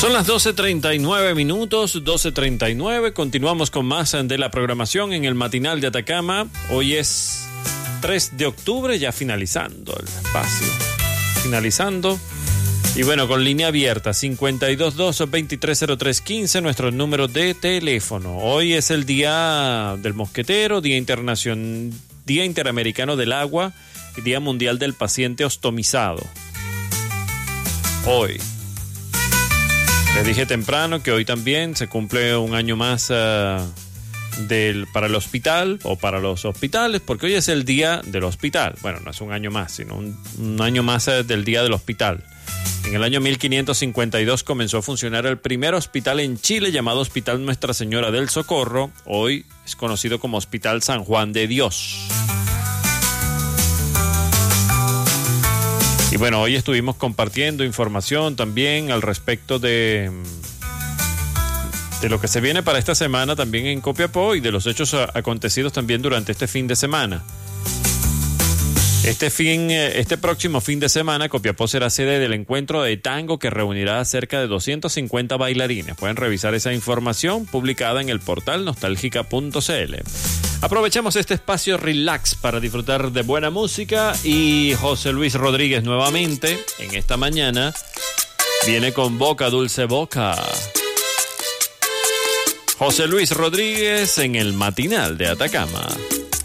Son las 12:39 minutos, 12:39. Continuamos con más de la programación en el matinal de Atacama. Hoy es 3 de octubre, ya finalizando el espacio. Finalizando. Y bueno, con línea abierta, 522-230315, nuestro número de teléfono. Hoy es el Día del Mosquetero, Día Interamericano del Agua y Día Mundial del Paciente Ostomizado. Hoy. Les dije temprano que hoy también se cumple un año más para el hospital o para los hospitales, porque hoy es el Día del Hospital. Bueno, no es un año más, sino un año más del Día del Hospital. En el año 1552 comenzó a funcionar el primer hospital en Chile llamado Hospital Nuestra Señora del Socorro. Hoy es conocido como Hospital San Juan de Dios. Y bueno, hoy estuvimos compartiendo información también al respecto de lo que se viene para esta semana también en Copiapó y de los hechos acontecidos también durante este fin de semana. Este próximo fin de semana, Copiapó será sede del encuentro de tango que reunirá a cerca de 250 bailarines. Pueden revisar esa información publicada en el portal nostálgica.cl. Aprovechamos este espacio relax para disfrutar de buena música y José Luis Rodríguez nuevamente en esta mañana viene con Boca Dulce Boca. José Luis Rodríguez en el matinal de Atacama.